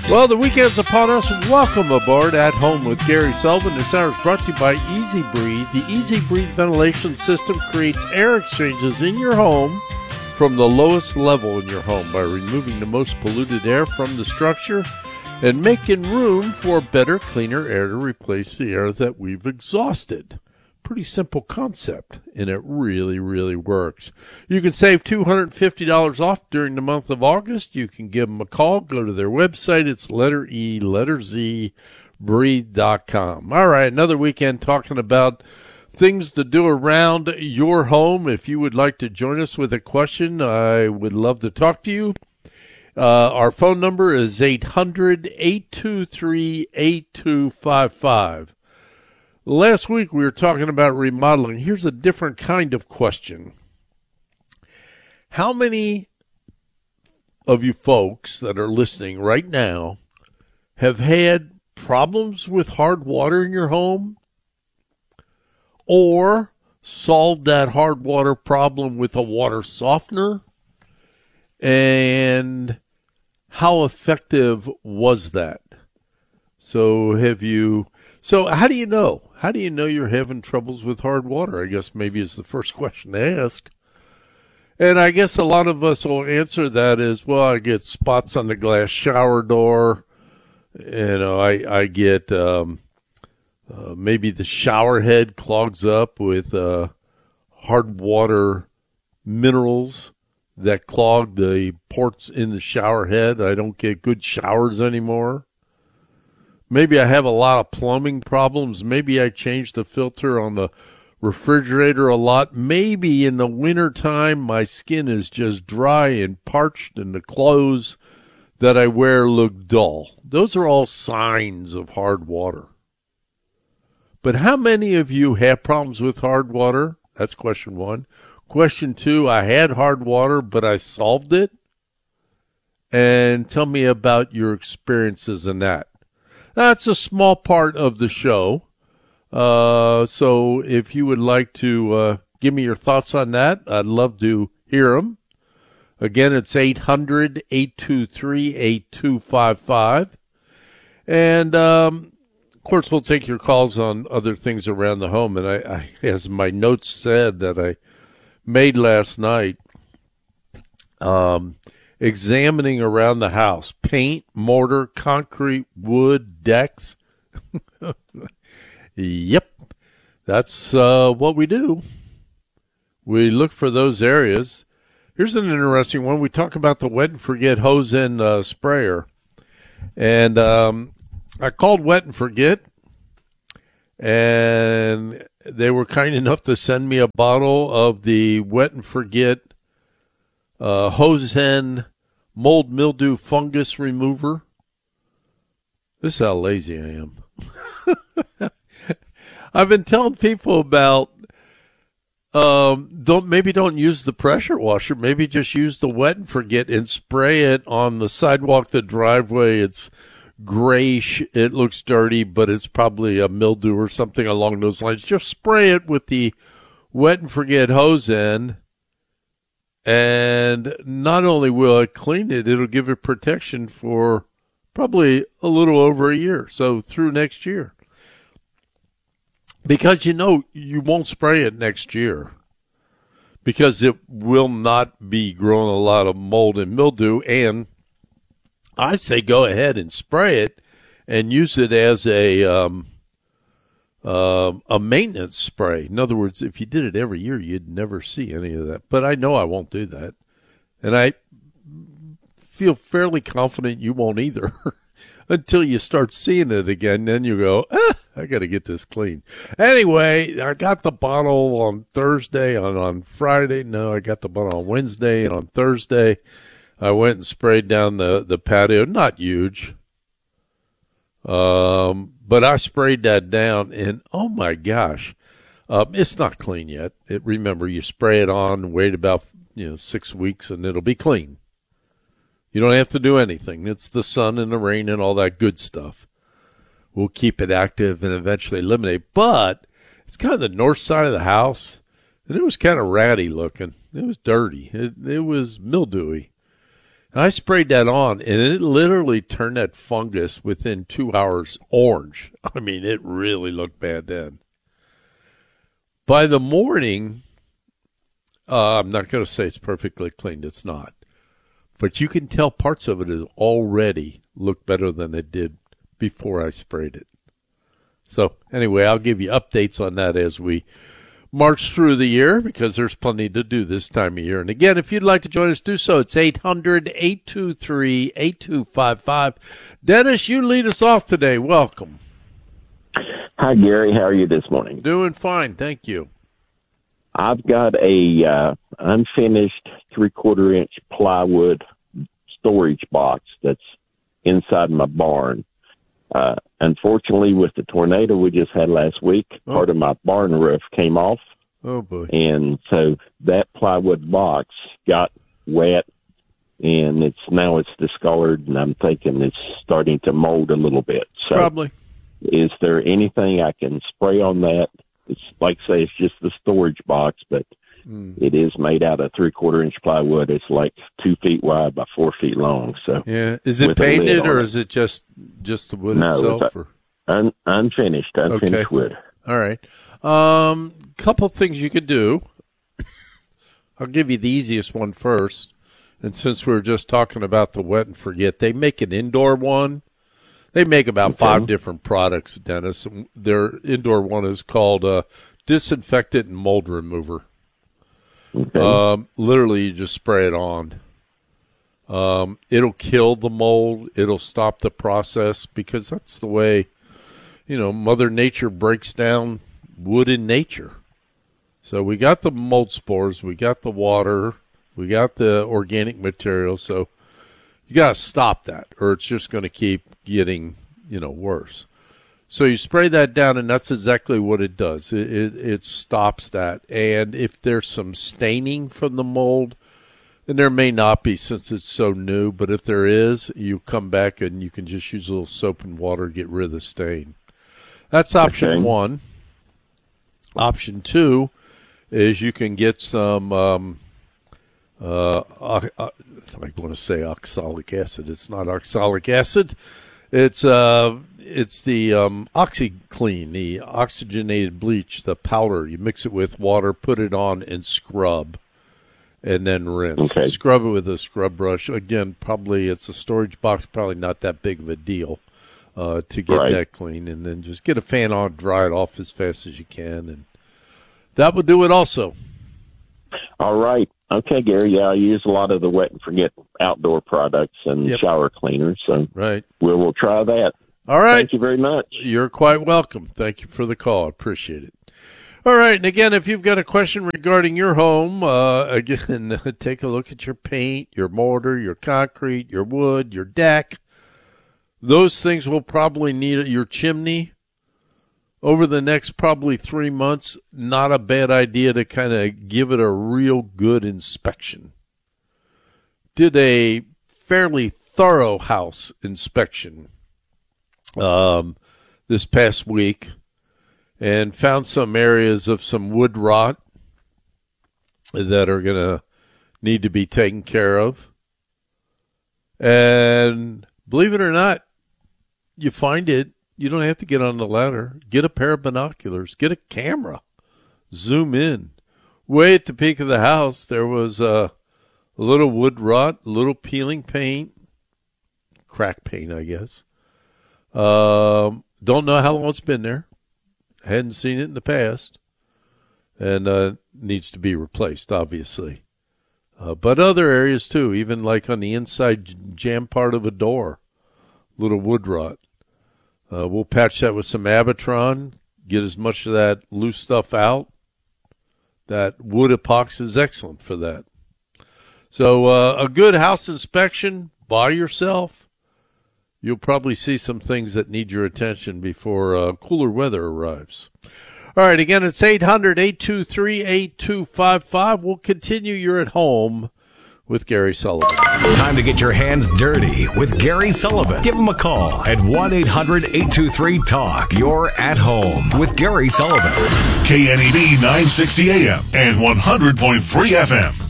Well, the weekend's upon us. Welcome aboard At Home with Gary Sullivan. This hour is brought to you by Easy Breathe. The Easy Breathe ventilation system creates air exchanges in your home from the lowest level in your home by removing the most polluted air from the structure and making room for better, cleaner air to replace the air that we've exhausted. Pretty simple concept, and it really, really works. You can save $250 off during the month of August. You can give them a call. Go to their website. It's letter E, letter Z, breathe.com. All right, another weekend talking about things to do around your home. If you would like to join us with a question, I would love to talk to you. Our phone number is 800-823-8255. Last week we were talking about remodeling. Here's a different kind of question. How many of you folks that are listening right now have had problems with hard water in your home or solved that hard water problem with a water softener? And how effective was that? So how do you know? How do you know you're having troubles with hard water? I guess maybe is the first question to ask. And I guess a lot of us will answer that as, well, I get spots on the glass shower door. I get maybe the shower head clogs up with hard water minerals that clog the ports in the shower head. I don't get good showers anymore. Maybe I have a lot of plumbing problems. Maybe I changed the filter on the refrigerator a lot. Maybe in the wintertime my skin is just dry and parched and the clothes that I wear look dull. Those are all signs of hard water. But how many of you have problems with hard water? That's question one. Question two, I had hard water, but I solved it. And tell me about your experiences in that. That's a small part of the show. So if you would like to give me your thoughts on that, I'd love to hear them. Again, it's 800-823-8255. And, of course, we'll take your calls on other things around the home. And I as my notes said that I made last night, examining around the house, paint, mortar, concrete, wood, decks. Yep, that's what we do. We look for those areas. Here's an interesting one. We talk about the Wet and Forget hose end sprayer. And I called Wet and Forget, and they were kind enough to send me a bottle of the Wet and Forget hose end mold, mildew, fungus remover. This is how lazy I am. I've been telling people about don't use the pressure washer. Maybe just use the Wet and Forget and spray it on the sidewalk, the driveway. It's grayish. It looks dirty, but it's probably a mildew or something along those lines. Just spray it with the Wet and Forget hose end. And not only will it clean it, it'll give it protection for probably a little over a year, so through next year. Because you won't spray it next year because it will not be growing a lot of mold and mildew. And I say go ahead and spray it and use it as a maintenance spray. In other words, if you did it every year, you'd never see any of that. But I know I won't do that. And I feel fairly confident you won't either until you start seeing it again. Then you go, I got to get this clean. Anyway, I got the bottle on Thursday, on Friday. No, I got the bottle on Wednesday, and on Thursday, I went and sprayed down the patio. Not huge. But I sprayed that down, and oh my gosh, it's not clean yet. Remember, you spray it on, wait about 6 weeks, and it'll be clean. You don't have to do anything. It's the sun and the rain and all that good stuff. We'll keep it active and eventually eliminate. But it's kind of the north side of the house, and it was kind of ratty looking. It was dirty. It was mildewy. I sprayed that on, and it literally turned that fungus within 2 hours orange. I mean, it really looked bad then. By the morning, I'm not going to say it's perfectly cleaned. It's not. But you can tell parts of it has already looked better than it did before I sprayed it. So, anyway, I'll give you updates on that as we march through the year, because there's plenty to do this time of year. And again, if you'd like to join us, do so. It's 800-823-8255. Dennis, you lead us off today. Welcome. Hi, Gary. How are you this morning? Doing fine. Thank you. I've got a unfinished 3/4-inch plywood storage box that's inside my barn. Unfortunately, with the tornado we just had last week, part of my barn roof came off. Oh, boy. And so that plywood box got wet, and it's discolored, and I'm thinking it's starting to mold a little bit. So Probably. is there anything I can spray on that? It's like, say, it's just the storage box, but it is made out of 3/4-inch plywood. It's like 2 feet wide by 4 feet long. So yeah, is it painted, or is it just the wood itself? Or? Unfinished wood. All right. Couple things you could do. I'll give you the easiest one first. And since we were just talking about the wet and forget, they make an indoor one. They make about 5 different products, Dennis. Their indoor one is called Disinfectant and Mold Remover. Okay. Literally, you just spray it on. It'll kill the mold. It'll stop the process, because that's the way, Mother Nature breaks down wood in nature. So we got the mold spores, we got the water, we got the organic material. So you got to stop that, or it's just going to keep getting, worse. So you spray that down, and that's exactly what it does. It stops that. And if there's some staining from the mold, and there may not be since it's so new, but if there is, you come back and you can just use a little soap and water to get rid of the stain. That's option one. Option two is you can get some, I want to say oxalic acid. It's not oxalic acid. It's the OxyClean, the oxygenated bleach, the powder. You mix it with water, put it on, and scrub, and then rinse. Okay. Scrub it with a scrub brush. Again, probably it's a storage box, probably not that big of a deal to get that clean. And then just get a fan on, dry it off as fast as you can, and that will do it also. All right. Okay, Gary. Yeah, I use a lot of the wet and forget outdoor products and shower cleaners, so we'll try that. All right. Thank you very much. You're quite welcome. Thank you for the call. I appreciate it. All right. And again, if you've got a question regarding your home, again, take a look at your paint, your mortar, your concrete, your wood, your deck. Those things will probably need your chimney. Over the next probably 3 months, not a bad idea to kind of give it a real good inspection. Did a fairly thorough house inspection this past week, and found some areas of some wood rot that are going to need to be taken care of. And believe it or not, you find it. You don't have to get on the ladder. Get a pair of binoculars. Get a camera. Zoom in. Way at the peak of the house, there was a little wood rot, a little peeling paint, crack paint, I guess. Don't know how long it's been there. Hadn't seen it in the past. And needs to be replaced, obviously. But other areas, too, even like on the inside jam part of a door, little wood rot. We'll patch that with some Abitron, get as much of that loose stuff out. That wood epoxy is excellent for that. So a good house inspection by yourself, you'll probably see some things that need your attention before cooler weather arrives. All right, again, it's 800-823-8255. We'll continue. You're at home with Gary Sullivan. Time to get your hands dirty with Gary Sullivan. Give him a call at 1-800-823-TALK. You're at home with Gary Sullivan. KNED 960 AM and 100.3 FM.